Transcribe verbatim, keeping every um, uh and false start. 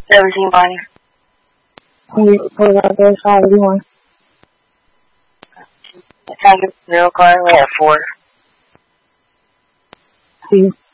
seventeen, Bonnie. What about this? How are you doing? Traffic zero car, we're at four. See you.